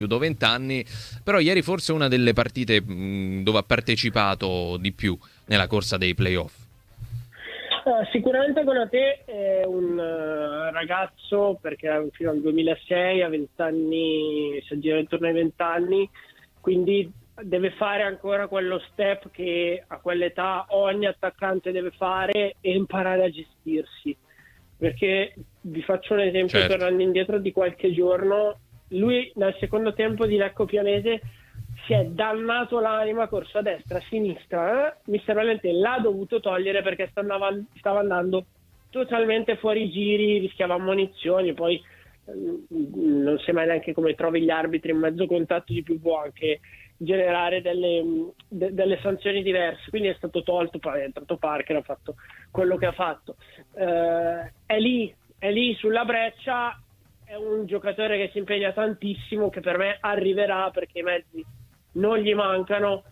compiuto 20 anni, però ieri forse una delle partite dove ha partecipato di più nella corsa dei playoff. Sicuramente Konaté è un ragazzo, perché fino al 2006 a 20 anni si aggira intorno ai 20 anni, quindi deve fare ancora quello step che a quell'età ogni attaccante deve fare e imparare a gestirsi. Perché vi faccio un esempio, certo, tornando indietro di qualche giorno, lui nel secondo tempo di Lecco Pianese si è dannato l'anima, corso a destra, a sinistra, Mister Valente l'ha dovuto togliere perché stava andando totalmente fuori giri, rischiava ammonizioni, poi non sai mai neanche come trovi gli arbitri, in mezzo contatto di più può anche generare delle sanzioni diverse, quindi è stato tolto, poi è entrato Parker, ha fatto quello che ha fatto, è lì sulla breccia, è un giocatore che si impegna tantissimo, che per me arriverà perché i mezzi non gli mancano,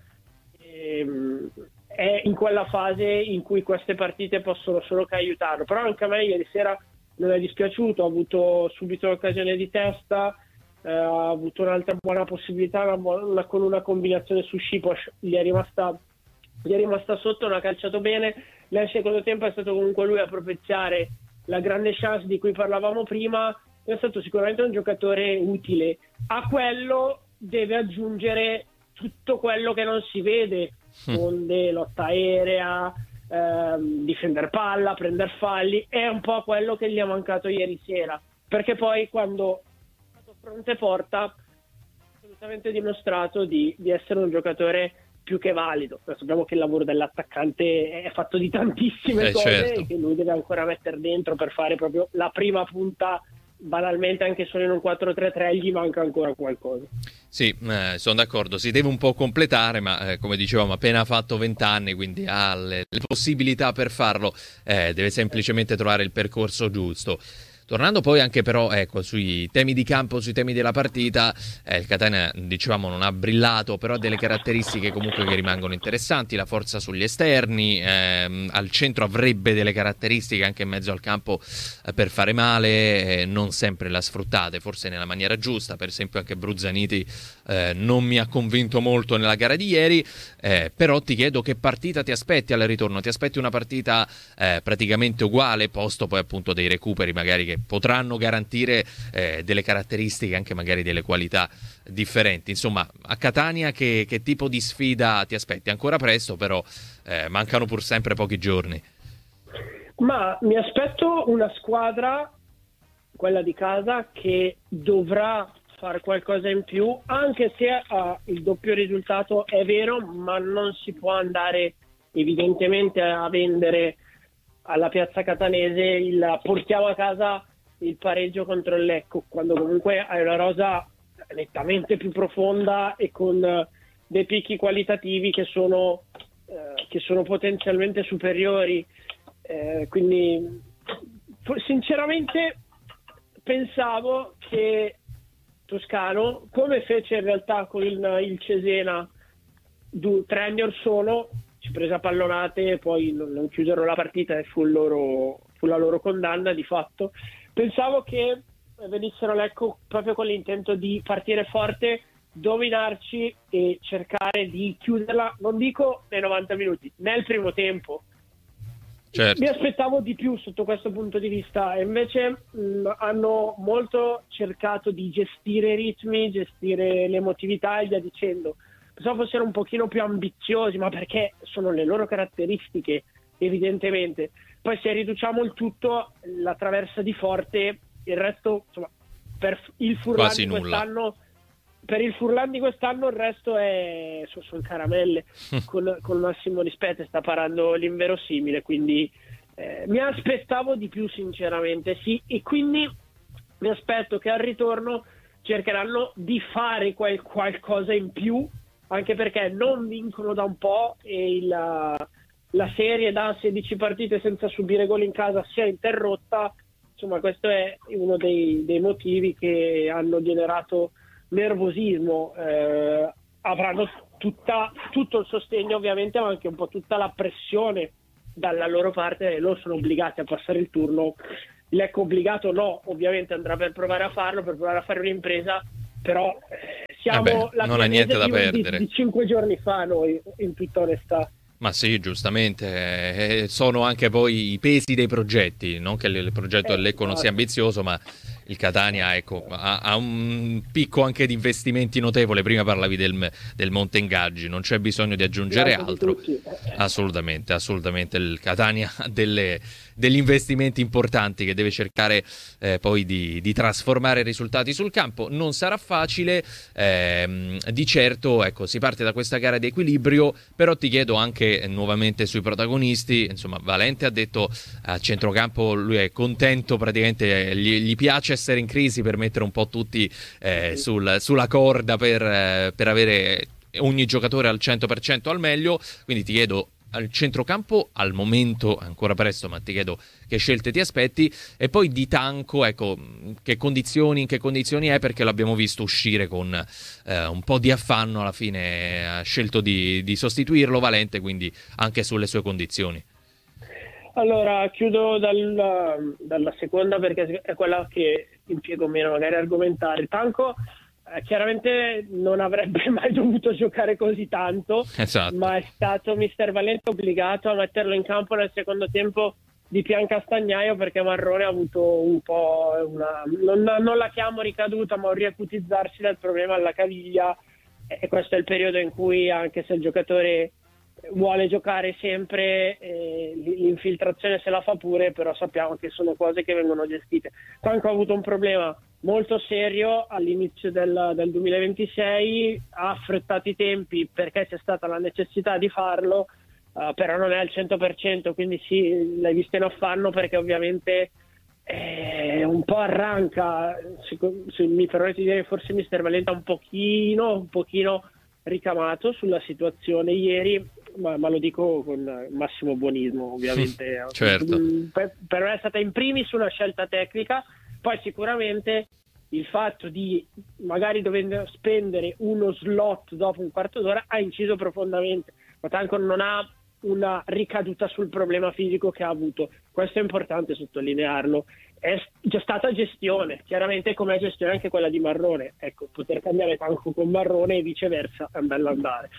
è in quella fase in cui queste partite possono solo che aiutarlo, però anche a me ieri sera non è dispiaciuto, ha avuto subito l'occasione di testa, ha avuto un'altra buona possibilità, con una combinazione su Šipoš gli è rimasta sotto, non ha calciato bene. Nel secondo tempo è stato comunque lui a propiziare la grande chance di cui parlavamo prima, è stato sicuramente un giocatore utile. A quello deve aggiungere tutto quello che non si vede, onde, lotta aerea, difendere palla, prendere falli, è un po' quello che gli è mancato ieri sera, perché poi quando è stato fronte porta ha assolutamente dimostrato di essere un giocatore più che valido. Sappiamo che il lavoro dell'attaccante è fatto di tantissime cose, certo, e che lui deve ancora mettere dentro per fare proprio la prima punta. Banalmente anche solo in un 4-3-3 gli manca ancora qualcosa. Sì, sono d'accordo, si deve un po' completare, ma come dicevamo, appena ha fatto 20 anni, quindi ha le possibilità per farlo, deve semplicemente trovare il percorso giusto. Tornando poi anche però sui temi di campo, sui temi della partita, il Catania dicevamo non ha brillato, però ha delle caratteristiche comunque che rimangono interessanti, la forza sugli esterni, al centro avrebbe delle caratteristiche anche in mezzo al campo per fare male, non sempre l'ha sfruttate, forse nella maniera giusta, per esempio anche Bruzzaniti non mi ha convinto molto nella gara di ieri, però ti chiedo che partita ti aspetti al ritorno, ti aspetti una partita praticamente uguale, posto poi appunto dei recuperi magari che potranno garantire delle caratteristiche, anche magari delle qualità differenti. Insomma, a Catania che tipo di sfida ti aspetti? Ancora presto, però mancano pur sempre pochi giorni. Ma mi aspetto una squadra, quella di casa, che dovrà fare qualcosa in più, anche se il doppio risultato è vero, ma non si può andare evidentemente a vendere alla piazza catanese il portiamo a casa il pareggio contro il Lecco, quando comunque hai una rosa nettamente più profonda e con dei picchi qualitativi che sono potenzialmente superiori, quindi sinceramente pensavo che Toscano, come fece in realtà con il Cesena 3 anni or sono, ci prese a pallonate e poi non chiusero la partita e fu la loro condanna di fatto. Pensavo che venissero Lecco proprio con l'intento di partire forte, dominarci e cercare di chiuderla, non dico nei 90 minuti, nel primo tempo. Certo. Mi aspettavo di più sotto questo punto di vista, e invece hanno molto cercato di gestire i ritmi, gestire l'emotività e via dicendo. Pensavo fossero un pochino più ambiziosi, ma perché sono le loro caratteristiche, evidentemente. Poi se riduciamo il tutto, la traversa di Forte, il resto, insomma, per il Furlan di quest'anno, il resto sono caramelle, con massimo rispetto, sta parando l'inverosimile, quindi mi aspettavo di più sinceramente, sì, e quindi mi aspetto che al ritorno cercheranno di fare qualcosa in più, anche perché non vincono da un po' e la serie da 16 partite senza subire gol in casa si è interrotta. Insomma, questo è uno dei motivi che hanno generato nervosismo. Avranno tutto il sostegno ovviamente, ma anche un po' tutta la pressione dalla loro parte, e loro sono obbligati a passare il turno. Lecco obbligato no, ovviamente andrà per provare a farlo, per provare a fare un'impresa, però siamo la non ha niente da pianese perdere. di 5 giorni fa noi, in tutta onestà. Ma sì, giustamente, sono anche poi i pesi dei progetti, non che il progetto del Lecco non sia Esatto. ambizioso, ma il Catania, ecco, ha un picco anche di investimenti notevole. Prima parlavi del Monte Ingaggi, non c'è bisogno di Più aggiungere alto di altro. tutti. Assolutamente, assolutamente. Il Catania ha degli investimenti importanti che deve cercare poi di trasformare risultati sul campo. Non sarà facile, di certo, ecco, si parte da questa gara di equilibrio, però ti chiedo anche nuovamente sui protagonisti. Insomma, Valente ha detto a centrocampo lui è contento, praticamente gli piace essere in crisi per mettere un po' tutti sulla corda per avere ogni giocatore al 100% al meglio. Quindi ti chiedo al centrocampo al momento ancora presto, ma ti chiedo che scelte ti aspetti, e poi di Tanco, ecco, in che condizioni è, perché l'abbiamo visto uscire con un po' di affanno, alla fine ha scelto di sostituirlo Valente, quindi anche sulle sue condizioni. Allora, chiudo dalla seconda perché è quella che impiego meno magari a argomentare. Tanco chiaramente non avrebbe mai dovuto giocare così tanto, Esatto. ma è stato mister Valente obbligato a metterlo in campo nel secondo tempo di piancastagnaio perché Marrone ha avuto un po' non la chiamo ricaduta, ma un riacutizzarsi del problema alla caviglia, e questo è il periodo in cui, anche se il giocatore vuole giocare sempre, l'infiltrazione se la fa pure, però sappiamo che sono cose che vengono gestite. Tanco ha avuto un problema molto serio all'inizio del 2026, ha affrettato i tempi perché c'è stata la necessità di farlo, però non è al 100%, quindi sì, l'hai visto in affanno perché ovviamente un po' arranca, se mi permetti di dire, forse mister Valenta un pochino ricamato sulla situazione ieri, ma lo dico con massimo buonismo, ovviamente. Certo. Per me è stata in primis una scelta tecnica, poi sicuramente il fatto di magari dover spendere uno slot dopo un quarto d'ora ha inciso profondamente, ma Tanco non ha una ricaduta sul problema fisico che ha avuto. Questo è importante sottolinearlo. È già stata gestione, chiaramente, come è gestione anche quella di Marrone. Ecco, poter cambiare Tanco con Marrone e viceversa è un bello andare.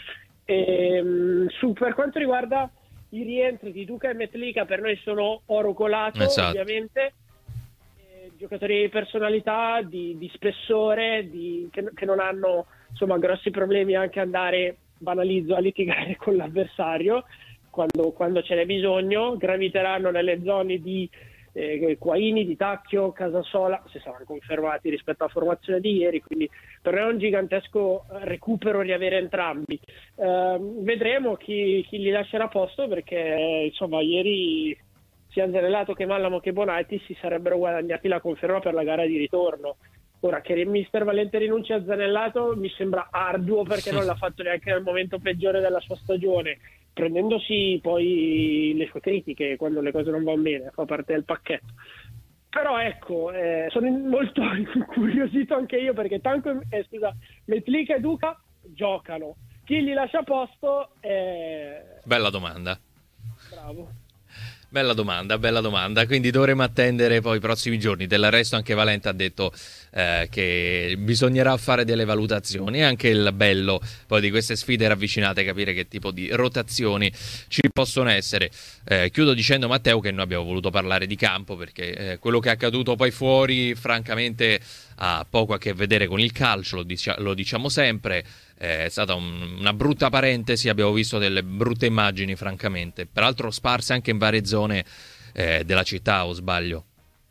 Per quanto riguarda i rientri di Duca e Metlica, per noi sono oro colato, Esatto. ovviamente. Giocatori di personalità, di spessore, che non hanno insomma grossi problemi anche andare, banalizzo, a litigare con l'avversario quando ce n'è bisogno. Graviteranno nelle zone di Quaini, di Tacchio, Casasola, se saranno confermati rispetto alla formazione di ieri, quindi per noi è un gigantesco recupero riavere entrambi. Vedremo chi li lascerà a posto, perché insomma ieri sia Zanellato che Mallamo che Bonatti si sarebbero guadagnati la conferma per la gara di ritorno. Ora, che il mister Valente rinunci a Zanellato mi sembra arduo, perché non l'ha fatto neanche nel momento peggiore della sua stagione, prendendosi poi le sue critiche quando le cose non vanno bene, fa parte del pacchetto. Però ecco, sono molto incuriosito anche io, perché Tanco Metlica e Duca giocano. Chi li lascia a posto? Bella domanda. Bravo. Bella domanda, quindi dovremo attendere poi i prossimi giorni. Del resto anche Valente ha detto che bisognerà fare delle valutazioni, e anche il bello poi di queste sfide ravvicinate, capire che tipo di rotazioni ci possono essere. Chiudo dicendo, Matteo, che noi abbiamo voluto parlare di campo perché quello che è accaduto poi fuori francamente ha poco a che vedere con il calcio, lo diciamo sempre. È stata una brutta parentesi, abbiamo visto delle brutte immagini francamente, peraltro sparse anche in varie zone della città, o sbaglio?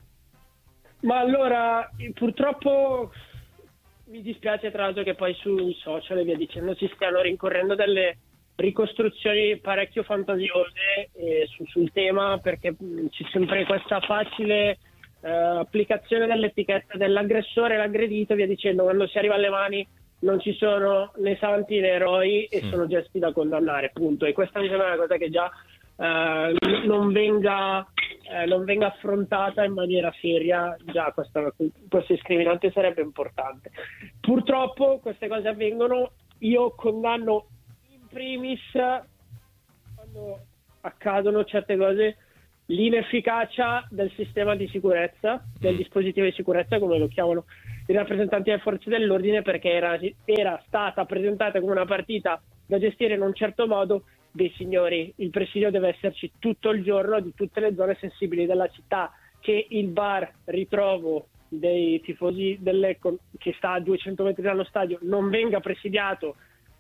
Ma allora, purtroppo mi dispiace tra l'altro che poi sui social e via dicendo si stiano rincorrendo delle ricostruzioni parecchio fantasiose sul tema, perché c'è sempre questa facile applicazione dell'etichetta dell'aggressore e l'aggredito, via dicendo. Quando si arriva alle mani non ci sono né santi né eroi e sono gesti da condannare, punto. E questa mi sembra una cosa che già non venga affrontata in maniera seria. Già questo discriminante sarebbe importante. Purtroppo queste cose avvengono. Io condanno in primis, quando accadono certe cose, l'inefficacia del sistema di sicurezza, del dispositivo di sicurezza, come lo chiamano i rappresentanti delle forze dell'ordine, perché era stata presentata come una partita da gestire in un certo modo. Dei signori, il presidio deve esserci tutto il giorno di tutte le zone sensibili della città. Che il bar ritrovo dei tifosi dell'Lecco, che sta a 200 metri dallo stadio, non venga presidiato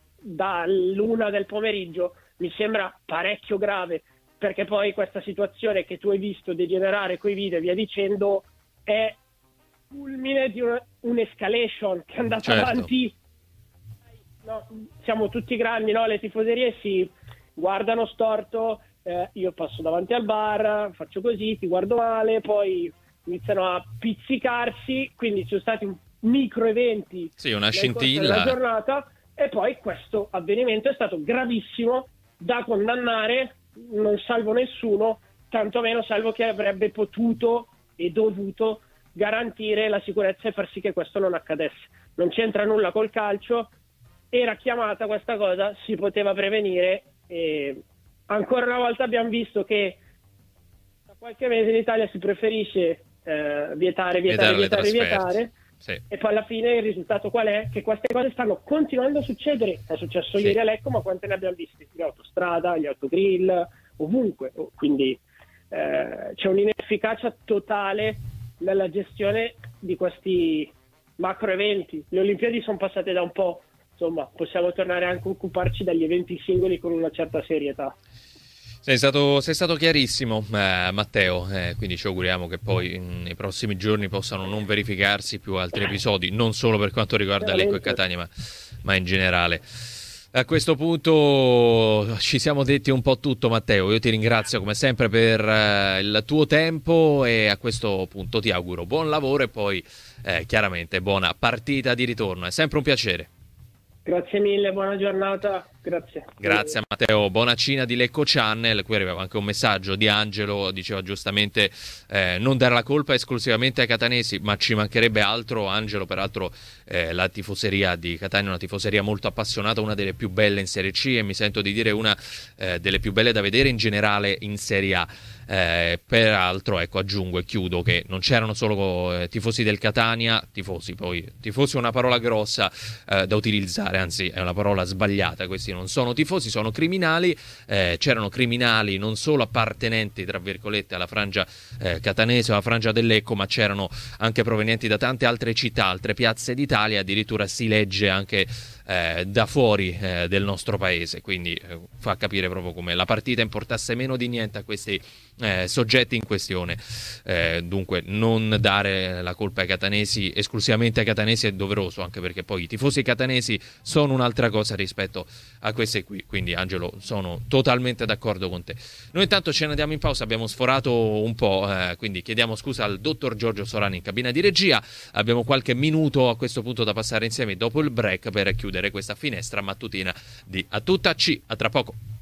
dall'1 del pomeriggio mi sembra parecchio grave, perché poi questa situazione che tu hai visto degenerare coi video e via dicendo è culmine di un'escalation che è andata avanti. No, siamo tutti grandi, no? Le tifoserie si guardano storto, io passo davanti al bar, faccio così, ti guardo male, poi iniziano a pizzicarsi, quindi ci sono stati micro eventi, sì, una scintilla nella giornata, e poi questo avvenimento è stato gravissimo, da condannare. Non salvo nessuno, tantomeno salvo chi avrebbe potuto e dovuto garantire la sicurezza e far sì che questo non accadesse. Non c'entra nulla col calcio, era chiamata questa cosa, si poteva prevenire, e ancora una volta abbiamo visto che da qualche mese in Italia si preferisce vietare, sì. E poi alla fine il risultato qual è? Che queste cose stanno continuando a succedere. È successo ieri a Lecco, ma quante ne abbiamo viste? In autostrada, gli autogrill, ovunque. Quindi c'è un'inefficacia totale nella gestione di questi macro eventi. Le Olimpiadi sono passate da un po', insomma, possiamo tornare anche a occuparci dagli eventi singoli con una certa serietà. Sei stato chiarissimo, Matteo, quindi ci auguriamo che poi nei prossimi giorni possano non verificarsi più altri episodi, non solo per quanto riguarda Lecco e Catania, ma in generale. A questo punto ci siamo detti un po' tutto, Matteo. Io ti ringrazio come sempre per il tuo tempo, e a questo punto ti auguro buon lavoro e poi chiaramente buona partita di ritorno. È sempre un piacere. Grazie mille, buona giornata. Grazie Matteo, buona cena di Lecco Channel. Qui arrivava anche un messaggio di Angelo, diceva giustamente non dare la colpa esclusivamente ai catanesi, ma ci mancherebbe altro. Angelo, peraltro la tifoseria di Catania è una tifoseria molto appassionata, una delle più belle in Serie C, e mi sento di dire una delle più belle da vedere in generale in Serie A. Peraltro, ecco, aggiungo e chiudo che non c'erano solo tifosi del Catania, tifosi è una parola grossa da utilizzare, anzi è una parola sbagliata. Questi non sono tifosi, sono criminali. C'erano criminali non solo appartenenti, tra virgolette, alla frangia catanese o alla frangia del Lecco, ma c'erano anche provenienti da tante altre città, altre piazze d'Italia, addirittura si legge anche da fuori del nostro paese, quindi fa capire proprio come la partita importasse meno di niente a questi soggetti in questione. Dunque non dare la colpa ai catanesi, esclusivamente ai catanesi, è doveroso, anche perché poi i tifosi catanesi sono un'altra cosa rispetto a questi qui. Quindi Angelo, sono totalmente d'accordo con te. Noi intanto ce ne andiamo in pausa, abbiamo sforato un po', quindi chiediamo scusa al dottor Giorgio Sorani in cabina di regia. Abbiamo qualche minuto a questo punto da passare insieme dopo il break per chiudere questa finestra mattutina di A Tutta C. A tra poco.